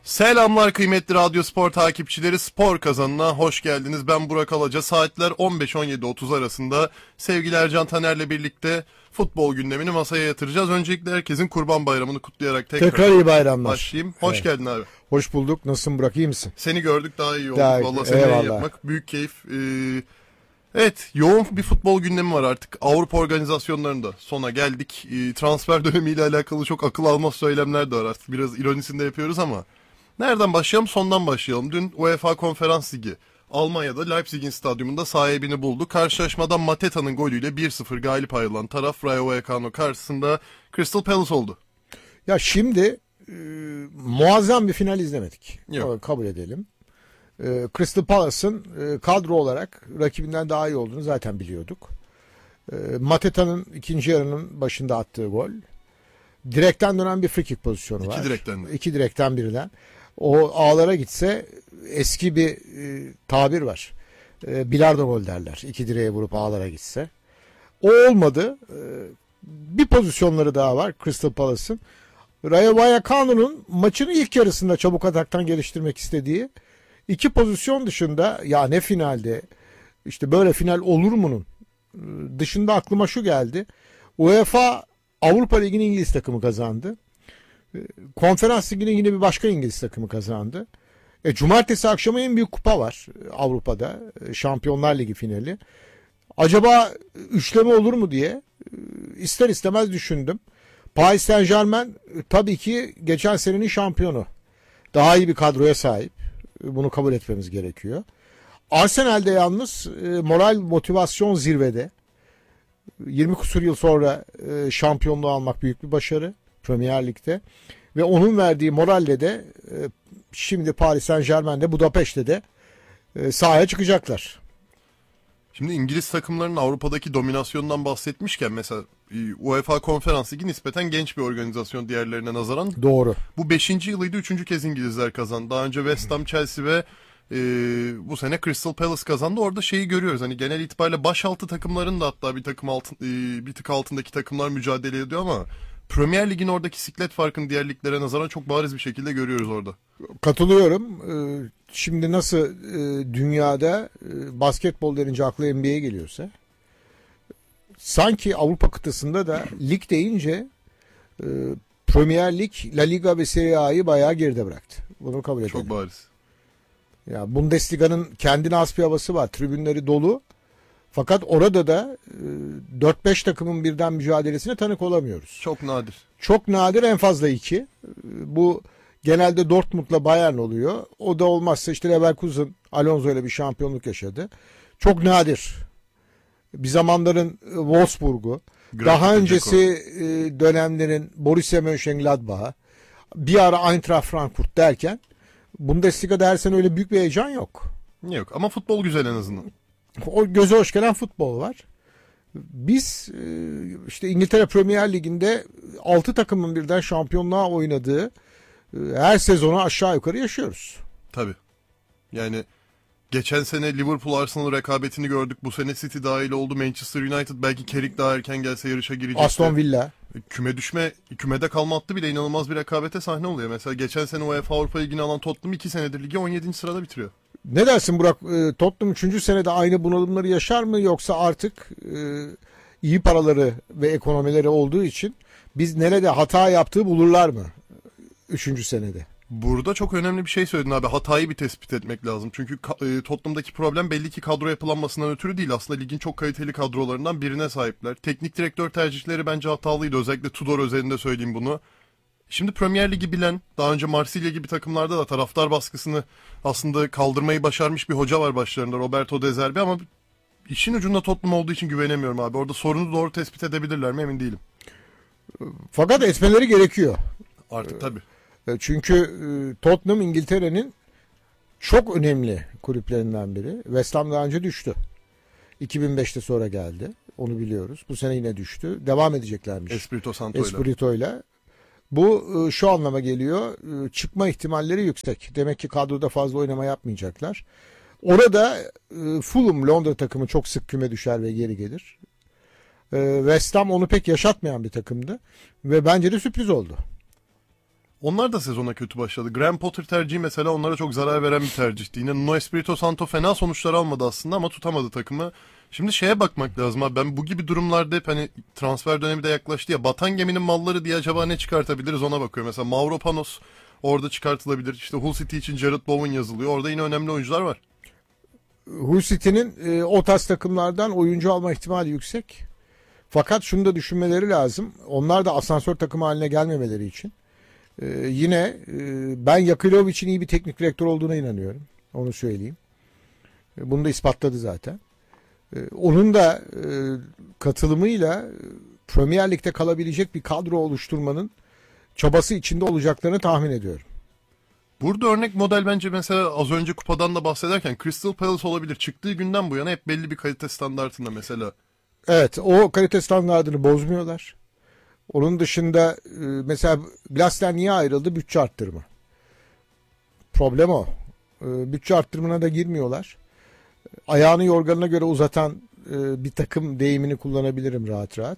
Selamlar kıymetli Radyo Spor takipçileri, Spor Kazanı'na hoş geldiniz. Ben Burak Alaca. Saatler 15-17.30 arasında sevgili Ercan Taner'le birlikte futbol gündemini masaya yatıracağız. Öncelikle herkesin Kurban Bayramı'nı kutlayarak tekrar iyi bayramlar. başlayayım. Hoş geldin abi. Hoş bulduk. Nasılsın Burak, iyi misin? Seni gördük daha iyi olduk. Daha, Vallahi seni yapmak büyük keyif. Evet, yoğun bir futbol gündemi var artık. Avrupa organizasyonlarında sona geldik. Transfer dönemiyle alakalı çok akıl almaz söylemler de var artık. Biraz ironisini de yapıyoruz ama nereden başlayalım? Sondan başlayalım. Dün UEFA Konferans Ligi Almanya'da Leipzig'in stadyumunda sahibini buldu. Karşılaşmadan Mateta'nın golüyle 1-0 galip ayrılan taraf Rayo Vallecano karşısında Crystal Palace oldu. Ya şimdi muazzam bir final izlemedik. Yok. Kabul edelim. Crystal Palace'ın kadro olarak rakibinden daha iyi olduğunu zaten biliyorduk. Mateta'nın ikinci yarının başında attığı gol. Direkten dönen bir free kick pozisyonu var. İki direkten birinden. O ağlara gitse eski bir tabir var. Bilardo gol derler. İki direğe vurup ağlara gitse. O olmadı. Bir pozisyonları daha var Crystal Palace'ın. Rayo Vallecano'nun maçın ilk yarısında çabuk ataktan geliştirmek istediği iki pozisyon dışında, ya ne finalde, işte böyle final olur mu'nun dışında aklıma şu geldi. UEFA Avrupa Ligi'nin İngiliz takımı kazandı. Konferans Ligi'nin yine bir başka İngiliz takımı kazandı. Cumartesi akşamı en büyük kupa var Avrupa'da. Şampiyonlar Ligi finali. Acaba üçleme olur mu diye ister istemez düşündüm. Paris Saint-Germain tabii ki geçen senenin şampiyonu. Daha iyi bir kadroya sahip. Bunu kabul etmemiz gerekiyor. Arsenal'de yalnız moral motivasyon zirvede. 20 kusur yıl sonra şampiyonluğu almak büyük bir başarı Premier Lig'de. Ve onun verdiği moralle de şimdi Paris Saint-Germain'de Budapeşte de sahaya çıkacaklar. Şimdi İngiliz takımlarının Avrupa'daki dominasyonundan bahsetmişken mesela UEFA Konferans Ligi nispeten genç bir organizasyon diğerlerine nazaran. Doğru. Bu 5. yılıydı, 3. kez İngilizler kazandı. Daha önce West Ham, Chelsea ve bu sene Crystal Palace kazandı. Orada şeyi görüyoruz. Hani genel itibariyle başaltı takımların da hatta bir tık altındaki takımlar mücadele ediyor ama Premier Lig'in oradaki siklet farkını diğer liglere nazaran çok bariz bir şekilde görüyoruz orada. Katılıyorum. Şimdi nasıl dünyada basketbol denince akla NBA geliyorsa, sanki Avrupa kıtasında da lig deyince Premier Lig, La Liga ve Serie A'yı bayağı geride bıraktı. Bunu kabul edelim. Çok bariz. Ya Bundesliga'nın kendine has bir havası var. Tribünleri dolu. Fakat orada da 4-5 takımın birden mücadelesine tanık olamıyoruz. Çok nadir. Çok nadir, en fazla 2. Bu genelde Dortmund'la Bayern oluyor. O da olmazsa işte Leverkusen Alonso ile bir şampiyonluk yaşadı. Çok nadir. Bir zamanların Wolfsburg'u, daha öncesi dönemlerin Borussia Mönchengladbach'ı, bir ara Eintracht Frankfurt derken Bundesliga'da her sene öyle büyük bir heyecan yok. Yok ama futbol güzel en azından. O göze hoş gelen futbol var. Biz işte İngiltere Premier Ligi'nde 6 takımın birden şampiyonluğa oynadığı her sezonu aşağı yukarı yaşıyoruz. Tabii. Yani geçen sene Liverpool Arsenal rekabetini gördük. Bu sene City dahil oldu. Manchester United belki Carrick daha erken gelse yarışa girecekti. Aston Villa. Kümede kalma hattı bile inanılmaz bir rekabete sahne oluyor. Mesela geçen sene UEFA Avrupa Ligi'ni alan Tottenham 2 senedir ligi 17. sırada bitiriyor. Ne dersin Burak? Tottenham 3. senede aynı bunalımları yaşar mı, yoksa artık iyi paraları ve ekonomileri olduğu için biz nerede hata yaptığı bulurlar mı 3. senede? Burada çok önemli bir şey söyledin abi. Hatayı bir tespit etmek lazım. Çünkü Tottenham'daki problem belli ki kadro yapılanmasından ötürü değil. Aslında ligin çok kaliteli kadrolarından birine sahipler. Teknik direktör tercihleri bence hatalıydı. Özellikle Tudor özelinde söyleyeyim bunu. Şimdi Premier Ligi bilen, daha önce Marsilya gibi takımlarda da taraftar baskısını aslında kaldırmayı başarmış bir hoca var başlarında, Roberto De Zerbi, ama işin ucunda Tottenham olduğu için güvenemiyorum abi. Orada sorunu doğru tespit edebilirler mi emin değilim. Fakat etmeleri gerekiyor. Artık tabii. Çünkü Tottenham İngiltere'nin çok önemli kulüplerinden biri. West Ham daha önce düştü. 2005'te sonra geldi. Onu biliyoruz. Bu sene yine düştü. Devam edeceklermiş. Espirito'yla. Bu şu anlama geliyor. Çıkma ihtimalleri yüksek. Demek ki kadroda fazla oynama yapmayacaklar. Orada Fulham, Londra takımı çok sık küme düşer ve geri gelir. West Ham onu pek yaşatmayan bir takımdı. Ve bence de sürpriz oldu. Onlar da sezona kötü başladı. Graham Potter tercihi mesela onlara çok zarar veren bir tercihti. Yine Nuno Espirito Santo fena sonuçlar almadı aslında ama tutamadı takımı. Şimdi şeye bakmak lazım abi. Ben bu gibi durumlarda hep hani transfer dönemi de yaklaştı ya. Batan geminin malları diye acaba ne çıkartabiliriz ona bakıyorum. Mesela Mauro Panos orada çıkartılabilir. İşte Hull City için Jared Bowen yazılıyor. Orada yine önemli oyuncular var. Hull City'nin o tarz takımlardan oyuncu alma ihtimali yüksek. Fakat şunu da düşünmeleri lazım. Onlar da asansör takımı haline gelmemeleri için. Yine ben Yakilovic'in iyi bir teknik direktör olduğuna inanıyorum. Onu söyleyeyim. Bunu da ispatladı zaten. Onun da katılımıyla Premier Lig'de kalabilecek bir kadro oluşturmanın çabası içinde olacaklarını tahmin ediyorum. Burada örnek model bence mesela az önce kupadan da bahsederken Crystal Palace olabilir. Çıktığı günden bu yana hep belli bir kalite standartında mesela. Evet, o kalite standartını bozmuyorlar. Onun dışında mesela Glasner niye ayrıldı? Bütçe arttırma. Problem o. Bütçe arttırmına da girmiyorlar. Ayağını yorganına göre uzatan bir takım deyimini kullanabilirim rahat rahat.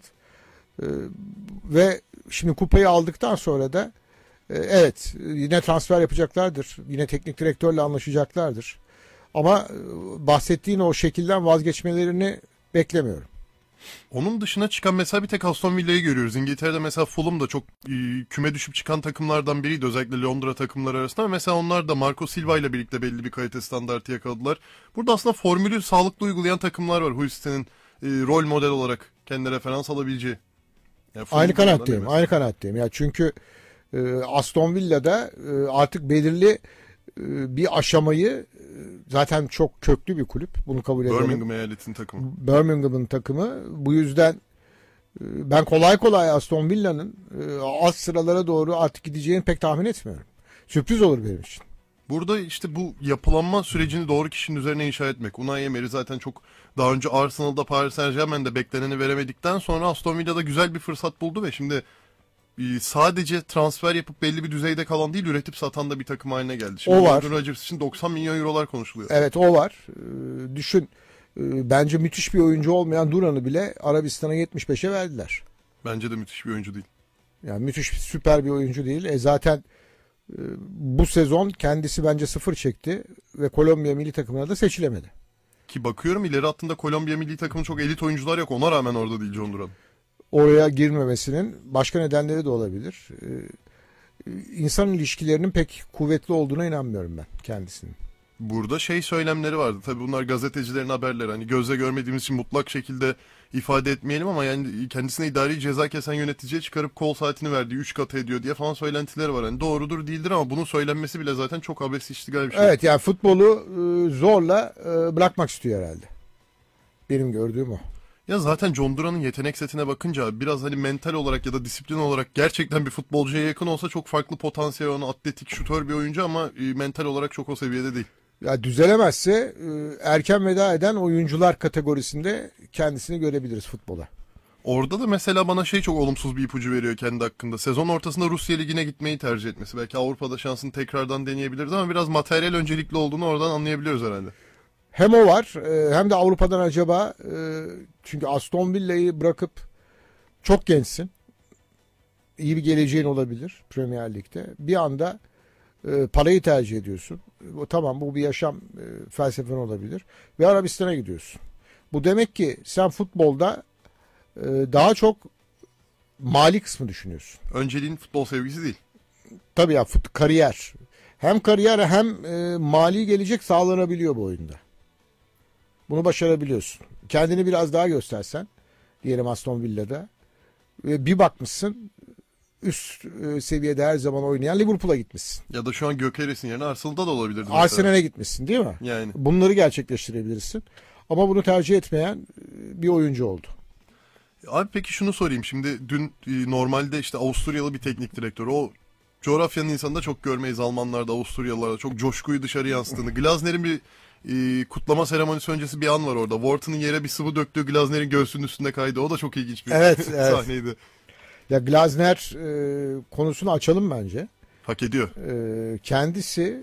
Ve şimdi kupayı aldıktan sonra da evet yine transfer yapacaklardır. Yine teknik direktörle anlaşacaklardır. Ama bahsettiğin o şekilden vazgeçmelerini beklemiyorum. Onun dışına çıkan mesela bir tek Aston Villa'yı görüyoruz. İngiltere'de mesela Fulham da çok küme düşüp çıkan takımlardan biriydi. Özellikle Londra takımları arasında. Ama mesela onlar da Marco Silva ile birlikte belli bir kalite standartı yakaladılar. Burada aslında formülü sağlıklı uygulayan takımlar var. Hull City'nin rol model olarak kendine referans alabileceği. Yani Aynı kanattayım. Aynı kanattayım. Ya çünkü Aston Villa'da artık belirli bir aşamayı zaten çok köklü bir kulüp. Bunu kabul edelim. Birmingham eyaletinin takımı. Birmingham'ın takımı. Bu yüzden ben kolay kolay Aston Villa'nın alt sıralara doğru artık gideceğini pek tahmin etmiyorum. Sürpriz olur benim için. Burada işte bu yapılanma sürecini doğru kişinin üzerine inşa etmek. Unai Emery zaten çok daha önce Arsenal'da, Paris Saint-Germain'de bekleneni veremedikten sonra Aston Villa'da güzel bir fırsat buldu ve şimdi sadece transfer yapıp belli bir düzeyde kalan değil, üretip satan da bir takım haline geldi. Şimdi O var. Morgan Rodgers için 90 milyon eurolar konuşuluyor. Evet, o var. Düşün, bence müthiş bir oyuncu olmayan Duran'ı bile Arabistan'a 75'e verdiler. Bence de müthiş bir oyuncu değil. Yani müthiş, süper bir oyuncu değil. Zaten bu sezon kendisi bence sıfır çekti ve Kolombiya milli takımına da seçilemedi. Ki bakıyorum ileri hattında Kolombiya milli takımı çok elit oyuncular yok. Ona rağmen orada değil John Duran. Oraya girmemesinin başka nedenleri de olabilir. İnsan ilişkilerinin pek kuvvetli olduğuna inanmıyorum ben kendisinin. Burada söylemleri vardı. Tabii bunlar gazetecilerin haberleri. Hani gözle görmediğimiz için mutlak şekilde ifade etmeyelim ama yani kendisine idari ceza kesen yöneticiye çıkarıp kol saatini verdiği 3 katı ediyor diye falan söylentileri var. Hani doğrudur değildir ama bunun söylenmesi bile zaten çok abes iştigal bir şey. Evet, yani futbolu zorla bırakmak istiyor herhalde. Benim gördüğüm o. Ya zaten John Duran'ın yetenek setine bakınca biraz hani mental olarak ya da disiplin olarak gerçekten bir futbolcuya yakın olsa çok farklı potansiyel olan atletik, şutör bir oyuncu ama mental olarak çok o seviyede değil. Ya düzelemezse erken veda eden oyuncular kategorisinde kendisini görebiliriz futbola. Orada da mesela bana çok olumsuz bir ipucu veriyor kendi hakkında. Sezon ortasında Rusya Ligi'ne gitmeyi tercih etmesi. Belki Avrupa'da şansını tekrardan deneyebiliriz ama biraz materyal öncelikli olduğunu oradan anlayabiliyoruz herhalde. Hem o var hem de Avrupa'dan acaba çünkü Aston Villa'yı bırakıp çok gençsin. İyi bir geleceğin olabilir Premier Lig'de. Bir anda parayı tercih ediyorsun. Tamam, bu bir yaşam felsefen olabilir. Ve Arabistan'a gidiyorsun. Bu demek ki sen futbolda daha çok mali kısmı düşünüyorsun. Önceliğin futbol sevgisi değil. Tabii ya, kariyer. Hem kariyer hem mali gelecek sağlanabiliyor bu oyunda. Bunu başarabiliyorsun. Kendini biraz daha göstersen diyelim Aston Villa'da ve bir bakmışsın üst seviyede her zaman oynayan Liverpool'a gitmişsin. Ya da şu an Gyökeres'in yerine Arsenal'da da olabilirdi mesela. Arsenal'e gitmişsin değil mi? Yani. Bunları gerçekleştirebilirsin. Ama bunu tercih etmeyen bir oyuncu oldu. Abi peki şunu sorayım. Şimdi dün normalde işte Avusturyalı bir teknik direktör. O coğrafyanın insanı da çok görmeyiz. Almanlarda, Avusturyalılarda çok coşkuyu dışarı yansıttığını. Glasner'in bir kutlama seremonisi öncesi bir an var orada. Wharton'un yere bir sıvı döktüğü Glasner'in göğsünün üstünde kaydı. O da çok ilginç bir evet. sahneydi. Ya Glasner konusunu açalım bence. Hak ediyor. Kendisi